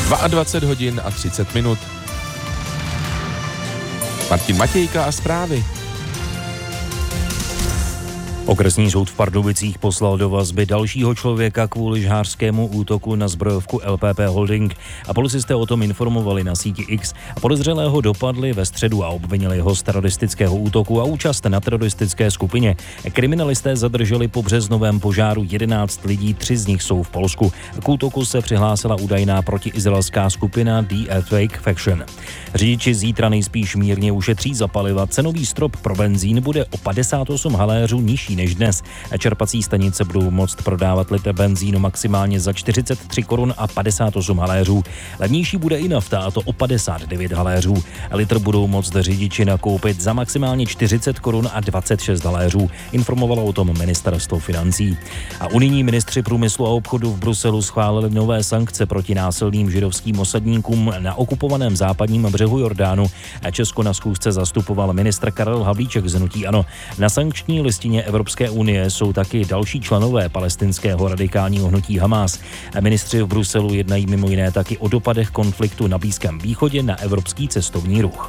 22 hodin a 30 minut. Martin Matějka a zprávy. Okresní soud v Pardubicích poslal do vazby dalšího člověka kvůli žhářskému útoku na zbrojovku LPP Holding a policisté o tom informovali na síti X. Podezřelého dopadli ve středu a obvinili ho z teroristického útoku a účast na teroristické skupině. Kriminalisté zadrželi po březnovém požáru 11 lidí, 3 z nich jsou v Polsku. K útoku se přihlásila údajná protiizraelská skupina The Earthquake Faction. Řidiči zítra nejspíš mírně ušetří za paliva. Cenový strop pro benzín bude o 58 haléřů nižší než dnes. Čerpací stanice budou moct prodávat litr benzínu maximálně za 43 korun a 58 haléřů. Levnější bude i nafta, a to o 59 haléřů. Litr budou moct řidiči nakoupit za maximálně 40 korun a 26 haléřů. Informovalo o tom ministerstvo financí. A unijní ministři průmyslu a obchodu v Bruselu schválili nové sankce proti násilným židovským osadníkům na okupovaném západním břehu Jordánu. Česko na schůzce zastupoval ministr Karel Havlíček z hnutí ANO. Na sankční listině Evropské unie jsou taky další členové palestinského radikálního hnutí Hamás. Ministři v Bruselu jednají mimo jiné taky o dopadech konfliktu na Blízkém východě na evropský cestovní ruch.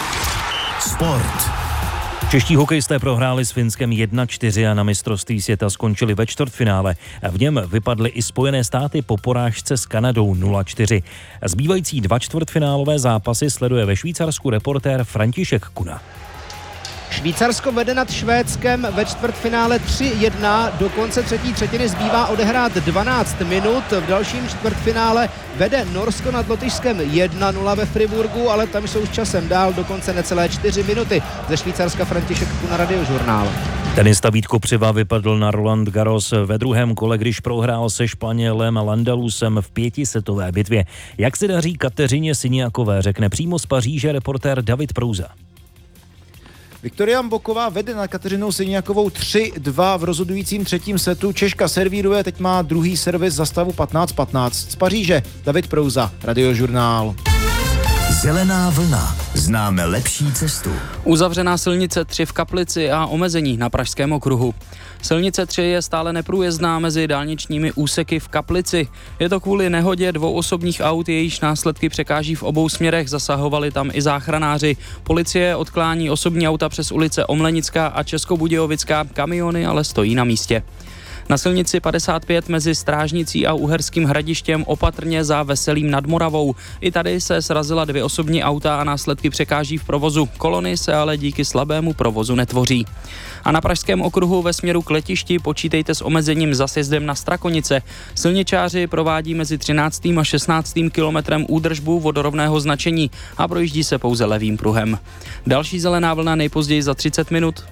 Sport. Čeští hokejisté prohráli s Finskem 1-4 a na mistrovství světa skončili ve čtvrtfinále. V něm vypadly i Spojené státy po porážce s Kanadou 0-4. Zbývající 2 čtvrtfinálové zápasy sleduje ve Švýcarsku reportér František Kuna. Švýcarsko vede nad Švédskem ve čtvrtfinále 3-1. Do konce třetí třetiny zbývá odehrát 12 minut. V dalším čtvrtfinále vede Norsko nad Lotyšskem 1-0 ve Friburgu, ale tam jsou s časem dál, dokonce necelé 4 minuty. Ze Švýcarska František Kuna, Radiožurnál. Tenista Vít Kopřiva vypadl na Roland Garros ve druhém kole, když prohrál se Španělem Landalusem v 5setové bitvě. Jak se daří Kateřině Siniakové, řekne přímo z Paříže reportér David Prouza. Viktoria Mboková vede nad Kateřinou Siniakovou 3-2 v rozhodujícím třetím setu. Češka servíruje, teď má druhý servis za stavu 15-15. Z Paříže David Prouza, Radiožurnál. Zelená vlna. Známe lepší cestu. Uzavřená silnice 3 v Kaplici a omezení na Pražském okruhu. Silnice 3 je stále neprůjezdná mezi dálničními úseky v Kaplici. Je to kvůli nehodě 2 osobních aut, jejíž následky překáží v obou směrech, zasahovali tam i záchranáři. Policie odklání osobní auta přes ulice Omlenická a Českobudějovická, kamiony ale stojí na místě. Na silnici 55 mezi Strážnicí a Uherským Hradištěm opatrně za Veselým nad Moravou. I tady se srazila 2 osobní auta a následky překáží v provozu. Kolony se ale díky slabému provozu netvoří. A na Pražském okruhu ve směru k letišti počítejte s omezením za sjezdem na Strakonice. Silničáři provádí mezi 13. a 16. kilometrem údržbu vodorovného značení a projíždí se pouze levým pruhem. Další zelená vlna nejpozději za 30 minut.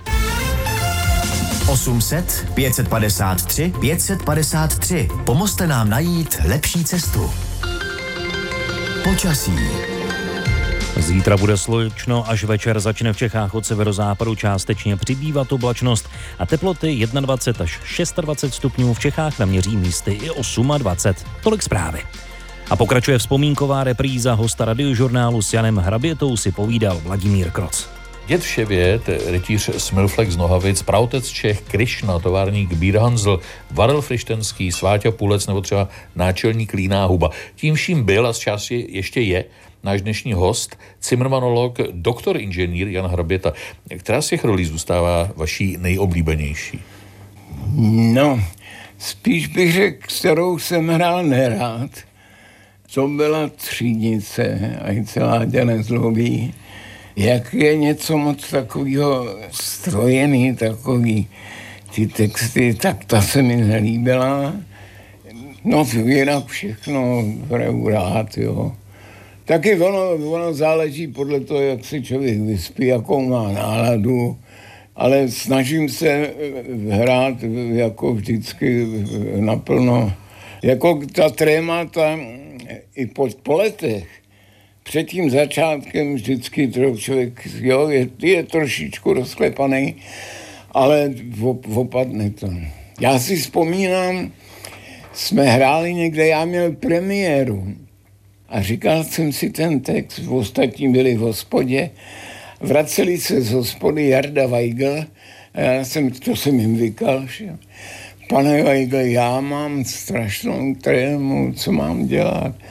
800 553 553. Pomozte nám najít lepší cestu. Počasí. Zítra bude slunečno, až večer začne v Čechách od severozápadu částečně přibývat oblačnost a teploty 21 až 26 stupňů, v Čechách naměří místy i 28. Tolik zprávy. A pokračuje vzpomínková repríza. Hosta Radiožurnálu s Janem Hrabětou si povídal Vladimír Kroc. Děd Vševět, rytíř Smilflex z Nohavic, praotec Čech Krišna, továrník Bír Hanzl, Varel Frištenský, Sváťa Půlec nebo třeba náčelník Líná Huba. Tím vším byl a z části ještě je náš dnešní host, cimrmanolog, doktor inženýr Jan Hraběta. Která z těch rolí zůstává vaší nejoblíbenější? No, spíš bych řekl, kterou jsem hrál nerád. To byla Třídnice a i celá tě nezlobí. Jak je něco moc takového strojený, takový ty texty, tak ta se mi nelíbila. No jinak všechno hraju rád, jo. Taky ono záleží podle toho, jak se člověk vyspí, jakou má náladu, ale snažím se hrát jako vždycky naplno. Jako ta trémata i po letech. Před tím začátkem vždycky člověk je trošičku rozklepaný, ale opadne to. Já si vzpomínám, jsme hráli někde, já měl premiéru a říkal jsem si ten text, ostatní byli v hospodě, vraceli se z hospody Jarda Weigl a to jsem jim vykal, že? Pane Weigl, já mám strašnou trému, co mám dělat?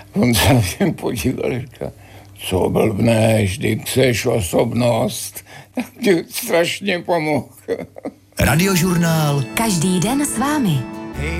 On se na mě podíval a říká, co blbneš, ty seš osobnost. Tak ti strašně pomohl. Radiožurnál Každý den s vámi.